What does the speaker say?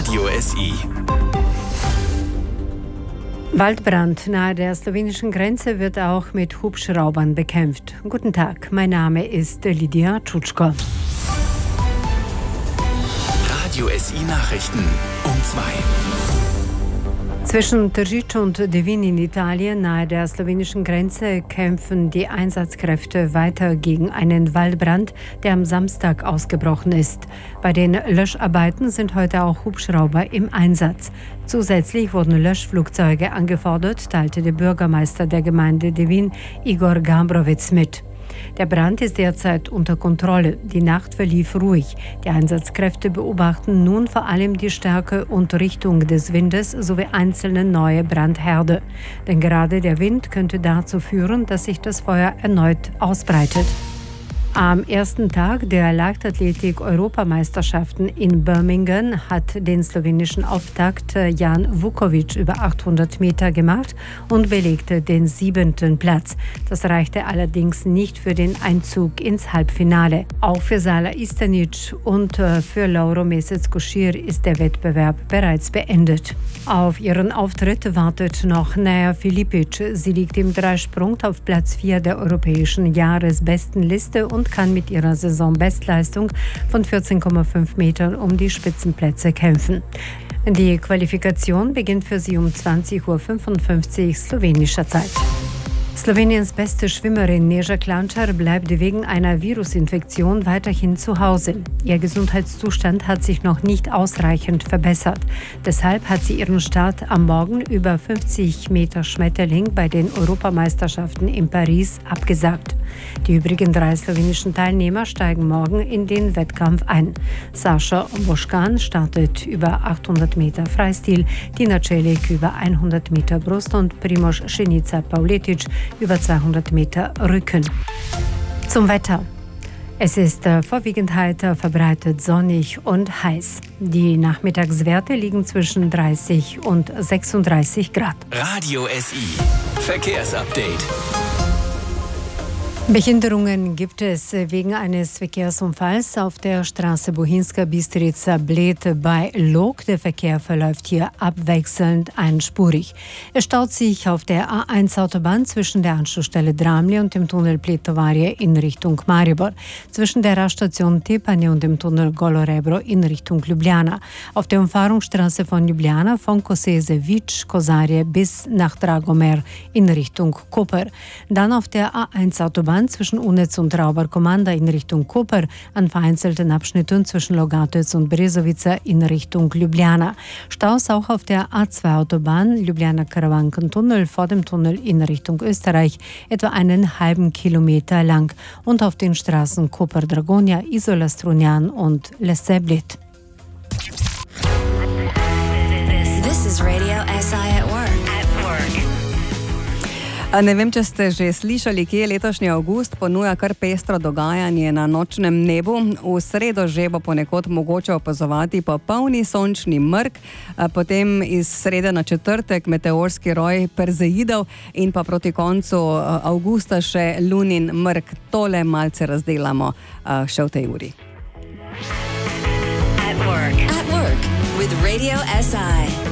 Radio SI. Waldbrand nahe der slowenischen Grenze wird auch mit Hubschraubern bekämpft. Guten Tag, mein Name ist Lydia Tschutschko. Radio SI Nachrichten um 2. Zwischen Tržič und Devin in Italien nahe der slowenischen Grenze kämpfen die Einsatzkräfte weiter gegen einen Waldbrand, der am Samstag ausgebrochen ist. Bei den Löscharbeiten sind heute auch Hubschrauber im Einsatz. Zusätzlich wurden Löschflugzeuge angefordert, teilte der Bürgermeister der Gemeinde Devin, Igor Gambrovec, mit. Der Brand ist derzeit unter Kontrolle. Die Nacht verlief ruhig. Die Einsatzkräfte beobachten nun vor allem die Stärke und Richtung des Windes sowie einzelne neue Brandherde. Denn gerade der Wind könnte dazu führen, dass sich das Feuer erneut ausbreitet. Am ersten Tag der Leichtathletik-Europameisterschaften in Birmingham hat den slowenischen Auftakt Jan Vukovic über 800 Meter gemacht und belegte den 7. Platz. Das reichte allerdings nicht für den Einzug ins Halbfinale. Auch für Sala Istanic und für Lauro Mesec-Košir ist der Wettbewerb bereits beendet. Auf ihren Auftritt wartet noch Naya Filipic. Sie liegt im Dreisprung auf Platz 4 der europäischen Jahresbestenliste und kann mit ihrer Saisonbestleistung von 14,5 Metern um die Spitzenplätze kämpfen. Die Qualifikation beginnt für sie um 20:55 Uhr slowenischer Zeit. Sloweniens beste Schwimmerin Neža Klančar bleibt wegen einer Virusinfektion weiterhin zu Hause. Ihr Gesundheitszustand hat sich noch nicht ausreichend verbessert. Deshalb hat sie ihren Start am Morgen über 50 Meter Schmetterling bei den Europameisterschaften in Paris abgesagt. Die übrigen 3 slowenischen Teilnehmer steigen morgen in den Wettkampf ein. Sascha Boškan startet über 800 Meter Freistil, Tina Čelik über 100 Meter Brust und Primož Šenica-Pavletic über 200 Meter Rücken. Zum Wetter. Es ist vorwiegend heiter, verbreitet sonnig und heiß. Die Nachmittagswerte liegen zwischen 30 und 36 Grad. Radio SI Verkehrsupdate. Behinderungen gibt es wegen eines Verkehrsunfalls auf der Straße Bohinska Bistrica-Bled bei Lok. Der Verkehr verläuft hier abwechselnd einspurig. Es staut sich auf der A1-Autobahn zwischen der Anschlussstelle Dramlje und dem Tunnel Pletovarje in Richtung Maribor, zwischen der Raststation Tepanje und dem Tunnel Golo Rebro in Richtung Ljubljana, auf der Umfahrungsstraße von Ljubljana von Koseze-Vič-Kozarje bis nach Dragomer in Richtung Koper. Dann auf der A1-Autobahn zwischen Unec und Rauber-Komanda in Richtung Koper, an vereinzelten Abschnitten zwischen Logatec und Brezovica in Richtung Ljubljana. Staus auch auf der A2-Autobahn Ljubljana-Karawanken-Tunnel vor dem Tunnel in Richtung Österreich, etwa einen halben Kilometer lang, und auf den Straßen Koper-Dragonia, Isola-Strunjan und Leseblit. This is Radio SI at work. Ne vem, če ste že slišali, kje letošnji avgust ponuja kar pestro dogajanje na nočnem nebu. V sredo že bo ponekod mogoče opazovati popolni sončni mrk, potem iz srede na četrtek meteorski roj Perzeidov in pa proti koncu avgusta še lunin mrk. Tole malce razdelamo še v tej uri. At work with Radio SI.